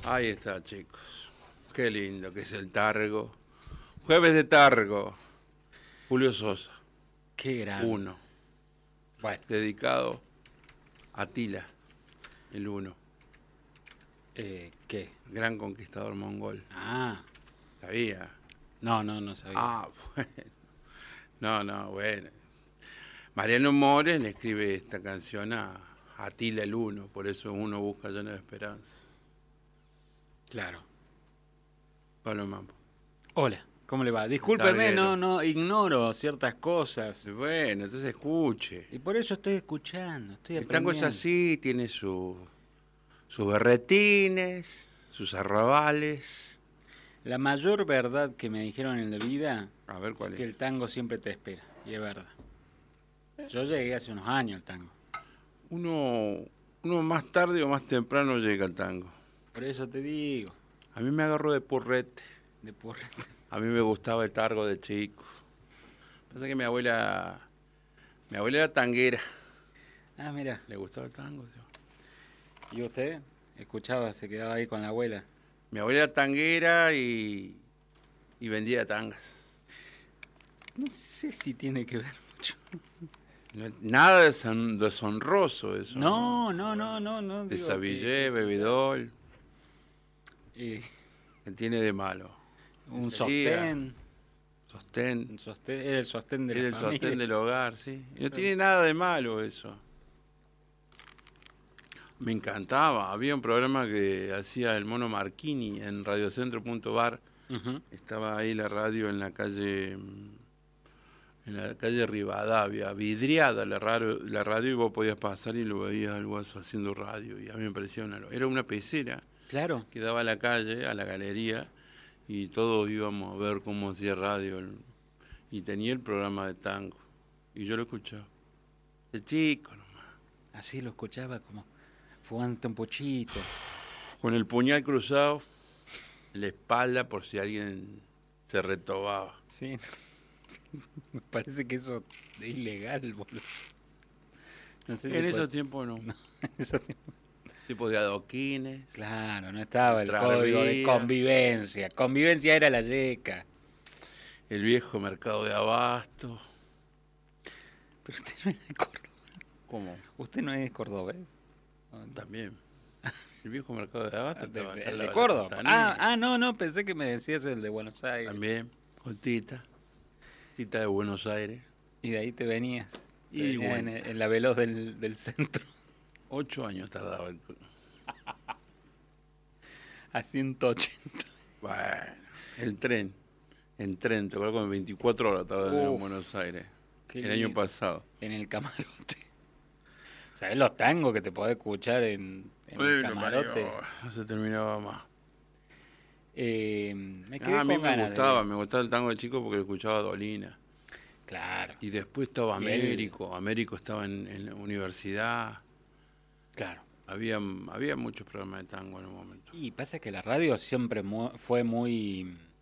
Ahí está, chicos. Qué lindo que es el Targo. Jueves de Targo. Julio Sosa. Qué grande. Uno. Bueno, Dedicado a Tila, el uno. ¿qué? Gran conquistador mongol. Ah, ¿Sabía? no sabía. Ah, bueno. No, bueno. Mariano Mores le escribe esta canción a Atila el Uno, por eso uno busca lleno de esperanza. Claro. Pablo Mambo. Hola, ¿cómo le va? Discúlpeme, Targuero. no, ignoro ciertas cosas. Bueno, entonces escuche. Y por eso estoy escuchando, estoy El tango es aprendiendo. así, tiene sus berretines, sus arrabales. La mayor verdad que me dijeron en la vida A ver es cuál que el es. tango siempre te espera, y es verdad. Yo llegué hace unos años al tango. Uno más tarde o más temprano llega al tango. Por eso te digo, A mí me agarró de purrete. de por... A mí me gustaba el targo de chico. Pasa que mi abuela era tanguera. Ah, mira, Le gustaba el tango. Tío. ¿y usted? Escuchaba, se quedaba ahí con la abuela. Mi abuela era tanguera y vendía tangas. No sé si tiene que ver mucho. Nada deshonroso eso, ¿no? No, De digo Savillé, que sea, bebedol, eh, ¿qué tiene de malo? un Sería sostén, sostén, era el sostén de la era el familia. sostén del hogar, sí. Y no tiene nada de malo eso. Me encantaba. Había un programa que hacía el Mono Marchini en radiocentro.bar. Ujú. Estaba ahí la radio en la calle Rivadavia, vidriada la radio y vos podías pasar y lo veías al guaso haciendo radio. Y a mí me parecía era una pecera Claro. que daba a la calle, a la galería, y todos íbamos a ver cómo hacía radio. Y tenía el programa de tango. Y yo lo escuchaba. De chico nomás. Así lo escuchaba como fumando un pochito. Con el puñal cruzado en la espalda por si alguien se retobaba. Sí. Me parece que eso es ilegal, boludo. No sé si En puede... esos tiempos no. No, eso... Tipo de adoquines, Claro, no estaba el entrar código de vías, convivencia. Convivencia era la yeca. el viejo mercado de abasto. Pero usted no es de Córdoba. ¿Cómo? ¿Usted no es cordobés? También. El viejo mercado de abasto estaba acá al El lado de de la Córdoba. Costanera. No, pensé que me decías el de Buenos Aires. También, con Tita de Buenos Aires. Y de ahí te venías. Te Y venías bueno, en la veloz del centro. 8 años tardaba A 180. Bueno, el tren. En tren, te acuerdas, con 24 horas tardaron en Uf, Buenos Aires. qué El año lindo. pasado. En el camarote. ¿Sabés los tangos que te podés escuchar en el Bueno, camarote? Mario, no se terminaba más. Me quedé A mí con ganas me gustaba el tango de chico porque lo escuchaba a Dolina. Claro, Y después estaba y él... Américo, Américo estaba en la universidad. Claro. Había muchos programas de tango en un momento. Y pasa que la radio siempre fue muy